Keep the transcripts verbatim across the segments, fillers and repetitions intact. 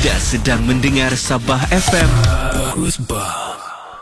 Anda sedang mendengar Sabah F M. Bagus bah.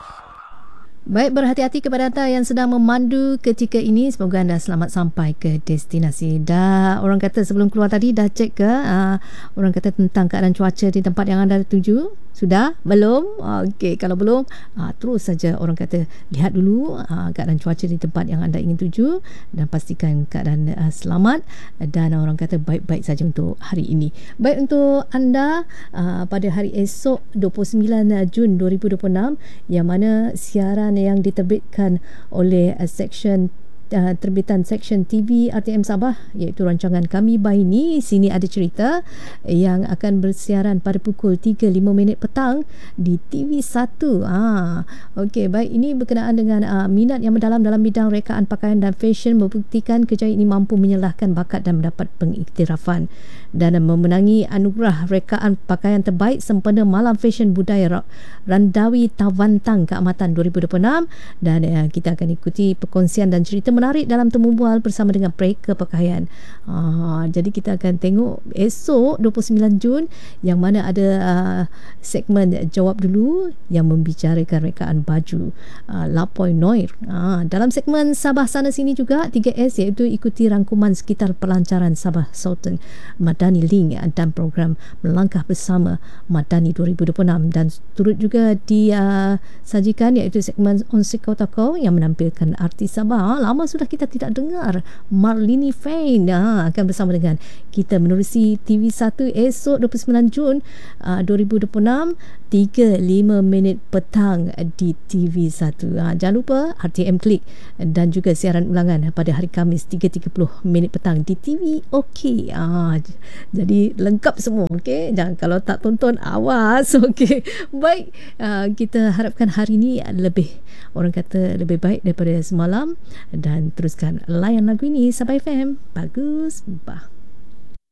Baik, berhati-hati kepada anda yang sedang memandu ketika ini. Semoga anda selamat sampai ke destinasi. Dah, orang kata sebelum keluar tadi dah cek ke uh, orang kata tentang keadaan cuaca di tempat yang anda tuju? Sudah? Belum? Okey, kalau belum, uh, terus saja orang kata lihat dulu uh, keadaan cuaca di tempat yang anda ingin tuju dan pastikan keadaan uh, selamat dan orang kata baik-baik saja untuk hari ini. Baik, untuk anda uh, pada hari esok dua puluh sembilan Jun dua ribu dua puluh enam yang mana siaran yang diterbitkan oleh uh, seksyen Uh, terbitan Seksyen T V R T M Sabah, iaitu rancangan Kami Bahini Sini Ada Cerita, yang akan bersiaran pada pukul tiga lima minit petang di T V satu. Ah, okey, baik, ini berkenaan dengan uh, minat yang mendalam dalam bidang rekaan pakaian dan fashion membuktikan kerjaya ini mampu menyelahkan bakat dan mendapat pengiktirafan dan memenangi anugerah rekaan pakaian terbaik sempena Malam Fashion Budaya Randawi Tawantang Keamatan dua ribu dua puluh enam. Dan uh, kita akan ikuti perkongsian dan cerita menarik dalam temu bual bersama dengan Pereka Pakaian. Uh, jadi kita akan tengok esok dua puluh sembilan Jun yang mana ada uh, segmen Jawab Dulu yang membicarakan rekaan baju uh, Lapoi Noir. Uh, dalam segmen Sabah Sana Sini juga tiga S, iaitu ikuti rangkuman sekitar pelancaran Sabah Sultan Madani Link dan program Melangkah Bersama Madani dua ribu dua puluh enam, dan turut juga disajikan uh, iaitu segmen Onsik Kota Kau yang menampilkan artis Sabah. Lama sudah kita tidak dengar Marlini Fain. Ha, akan bersama dengan kita menerusi T V satu esok dua puluh sembilan Jun uh, dua ribu dua puluh enam tiga lima minit petang di T V satu. Ha, jangan lupa R T M Klik dan juga siaran ulangan pada hari Khamis tiga tiga puluh minit petang di T V OK. Ha, jadi lengkap semua. Okey, jangan kalau tak tonton awas. Okey. Baik, uh, kita harapkan hari ini lebih, orang kata lebih baik daripada semalam, dan teruskan layan lagu ini. Sabah F M. Bagus bah.